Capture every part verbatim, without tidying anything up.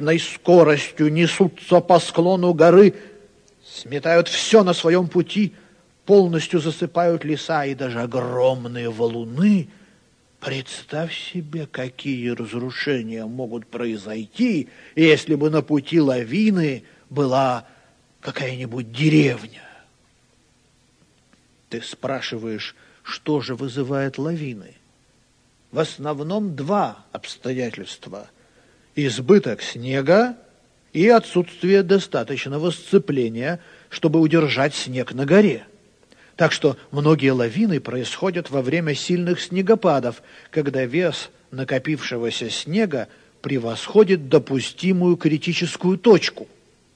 невероятной скоростью несутся по склону горы, сметают все на своем пути, полностью засыпают леса и даже огромные валуны. Представь себе, какие разрушения могут произойти, если бы на пути лавины была какая-нибудь деревня. Ты спрашиваешь, что же вызывает лавины? В основном два обстоятельства: избыток снега и отсутствие достаточного сцепления, чтобы удержать снег на горе. Так что многие лавины происходят во время сильных снегопадов, когда вес накопившегося снега превосходит допустимую критическую точку.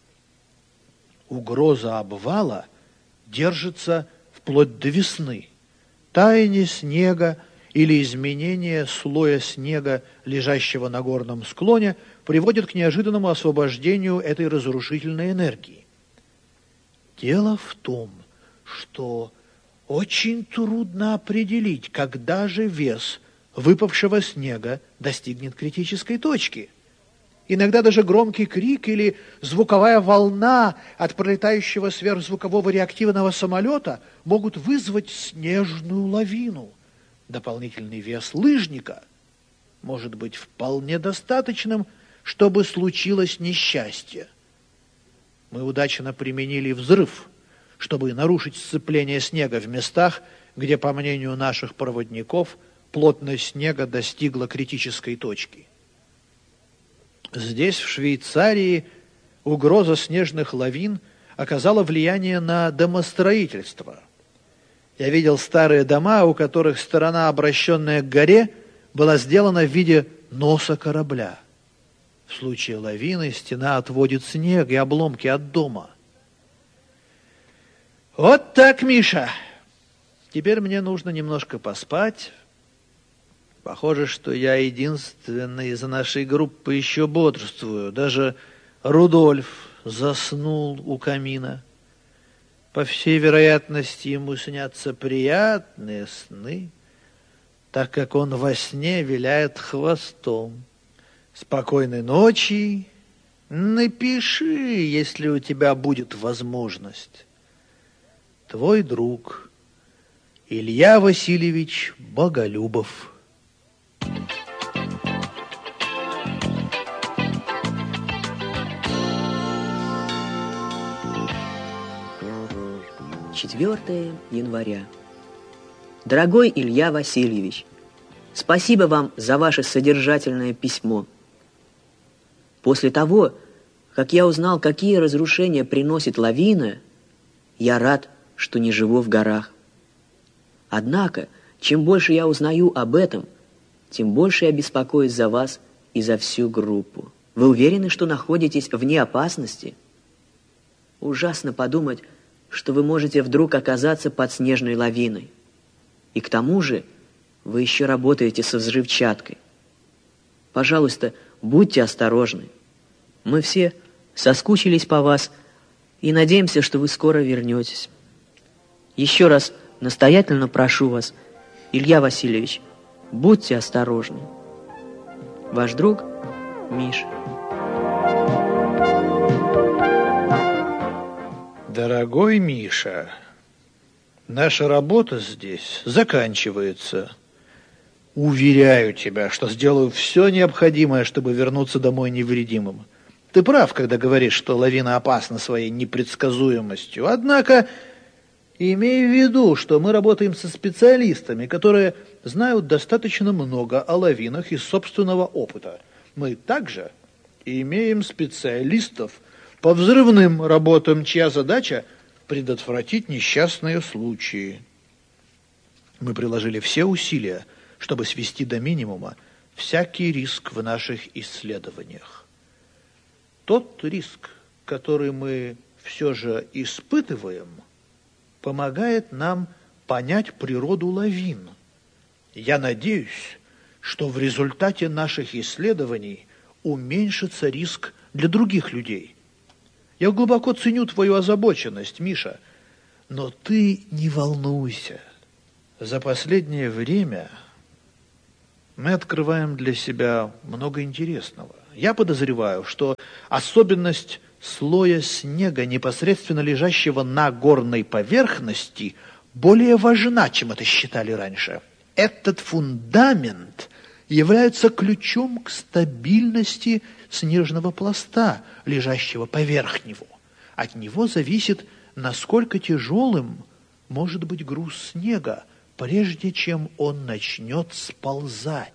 Угроза обвала держится вплоть до весны. Таяние снега или изменение слоя снега, лежащего на горном склоне, приводит к неожиданному освобождению этой разрушительной энергии. Дело в том, что очень трудно определить, когда же вес выпавшего снега достигнет критической точки. Иногда даже громкий крик или звуковая волна от пролетающего сверхзвукового реактивного самолета могут вызвать снежную лавину. Дополнительный вес лыжника может быть вполне достаточным, чтобы случилось несчастье. Мы удачно применили взрыв, чтобы нарушить сцепление снега в местах, где, по мнению наших проводников, плотность снега достигла критической точки. Здесь, в Швейцарии, угроза снежных лавин оказала влияние на домостроительство. Я видел старые дома, у которых сторона, обращенная к горе, была сделана в виде носа корабля. В случае лавины стена отводит снег и обломки от дома. Вот так, Миша. Теперь мне нужно немножко поспать. Похоже, что я единственный из нашей группы еще бодрствую. Даже Рудольф заснул у камина. По всей вероятности, ему снятся приятные сны, так как он во сне виляет хвостом. Спокойной ночи. Напиши, если у тебя будет возможность. Твой друг Илья Васильевич Боголюбов. четвёртое января. Дорогой Илья Васильевич, спасибо вам за ваше содержательное письмо. После того, как я узнал, какие разрушения приносит лавина, я рад, что не живу в горах. Однако, чем больше я узнаю об этом, тем больше я беспокоюсь за вас и за всю группу. Вы уверены, что находитесь вне опасности? Ужасно подумать, что вы можете вдруг оказаться под снежной лавиной. И к тому же вы еще работаете со взрывчаткой. Пожалуйста, будьте осторожны. Мы все соскучились по вас и надеемся, что вы скоро вернетесь. Еще раз настоятельно прошу вас, Илья Васильевич, будьте осторожны. Ваш друг Миша. Дорогой Миша, наша работа здесь заканчивается. Уверяю тебя, что сделаю все необходимое, чтобы вернуться домой невредимым. Ты прав, когда говоришь, что лавина опасна своей непредсказуемостью. Однако, имей в виду, что мы работаем со специалистами, которые знают достаточно много о лавинах из собственного опыта. Мы также имеем специалистов по взрывным работам, чья задача – предотвратить несчастные случаи. Мы приложили все усилия, чтобы свести до минимума всякий риск в наших исследованиях. Тот риск, который мы все же испытываем, помогает нам понять природу лавин. Я надеюсь, что в результате наших исследований уменьшится риск для других людей. Я глубоко ценю твою озабоченность, Миша, но ты не волнуйся. За последнее время мы открываем для себя много интересного. Я подозреваю, что особенность слоя снега, непосредственно лежащего на горной поверхности, более важна, чем это считали раньше. Этот фундамент является ключом к стабильности снежного пласта, лежащего поверх него. От него зависит, насколько тяжелым может быть груз снега, прежде чем он начнет сползать.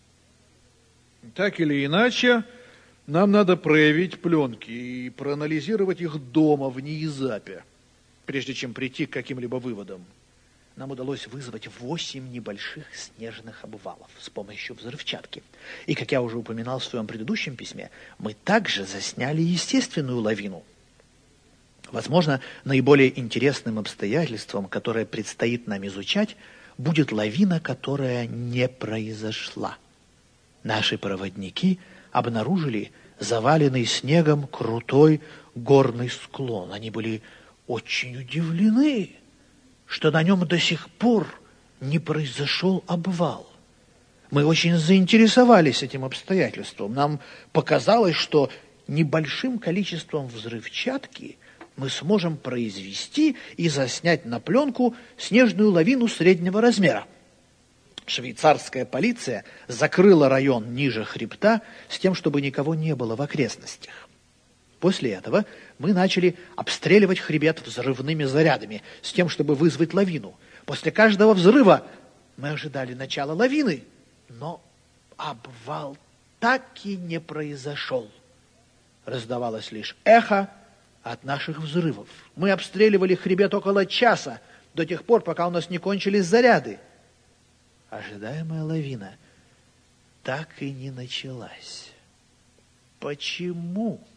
Так или иначе, нам надо проявить пленки и проанализировать их дома в НИИЗАПе, прежде чем прийти к каким-либо выводам. Нам удалось вызвать восемь небольших снежных обвалов с помощью взрывчатки. И, как я уже упоминал в своем предыдущем письме, мы также засняли естественную лавину. Возможно, наиболее интересным обстоятельством, которое предстоит нам изучать, будет лавина, которая не произошла. Наши проводники обнаружили заваленный снегом крутой горный склон. Они были очень удивлены, что на нем до сих пор не произошел обвал. Мы очень заинтересовались этим обстоятельством. Нам показалось, что небольшим количеством взрывчатки мы сможем произвести и заснять на пленку снежную лавину среднего размера. Швейцарская полиция закрыла район ниже хребта с тем, чтобы никого не было в окрестностях. После этого мы начали обстреливать хребет взрывными зарядами с тем, чтобы вызвать лавину. После каждого взрыва мы ожидали начала лавины, но обвал так и не произошел. Раздавалось лишь эхо от наших взрывов. Мы обстреливали хребет около часа, до тех пор, пока у нас не кончились заряды. Ожидаемая лавина так и не началась. Почему?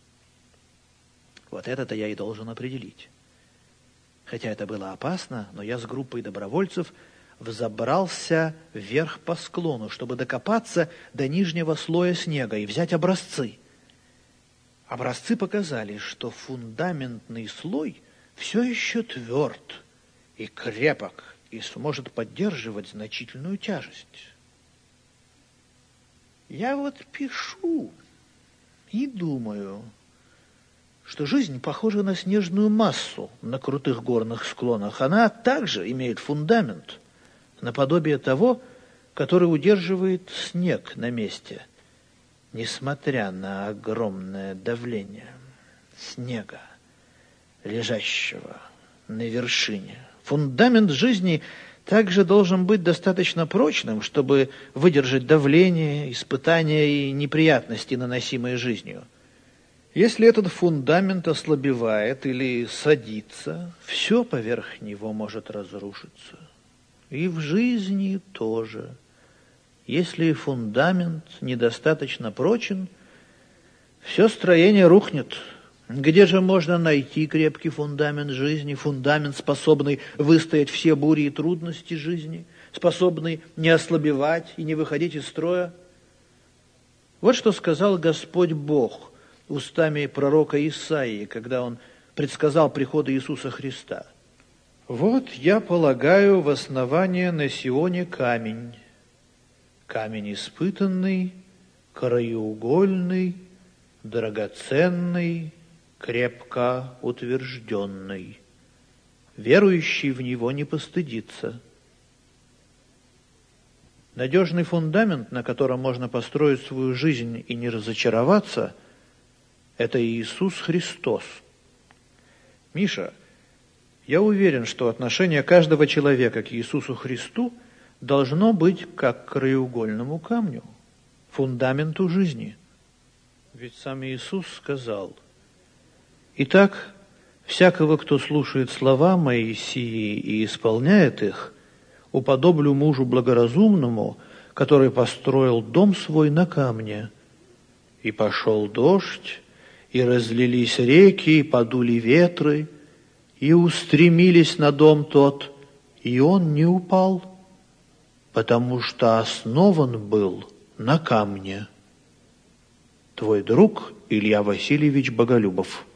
Вот это-то я и должен определить. Хотя это было опасно, но я с группой добровольцев взобрался вверх по склону, чтобы докопаться до нижнего слоя снега и взять образцы. Образцы показали, что фундаментный слой все еще тверд и крепок, и сможет поддерживать значительную тяжесть. Я вот пишу и думаю, что жизнь похожа на снежную массу на крутых горных склонах. Она также имеет фундамент, наподобие того, который удерживает снег на месте, несмотря на огромное давление снега, лежащего на вершине. Фундамент жизни также должен быть достаточно прочным, чтобы выдержать давление, испытания и неприятности, наносимые жизнью. Если этот фундамент ослабевает или садится, все поверх него может разрушиться. И в жизни тоже. Если фундамент недостаточно прочен, все строение рухнет. Где же можно найти крепкий фундамент жизни, фундамент, способный выстоять все бури и трудности жизни, способный не ослабевать и не выходить из строя? Вот что сказал Господь Бог устами пророка Исаии, когда он предсказал приход Иисуса Христа. «Вот я полагаю в основание на Сионе камень, камень испытанный, краеугольный, драгоценный, крепко утвержденный. Верующий в него не постыдится». Надежный фундамент, на котором можно построить свою жизнь и не разочароваться, это Иисус Христос. Миша, я уверен, что отношение каждого человека к Иисусу Христу должно быть как к краеугольному камню, фундаменту жизни. Ведь сам Иисус сказал: «Итак, всякого, кто слушает слова мои сии и исполняет их, уподоблю мужу благоразумному, который построил дом свой на камне. И пошел дождь, и разлились реки, и подули ветры, и устремились на дом тот, и он не упал, потому что основан был на камне». Твой друг Илья Васильевич Боголюбов.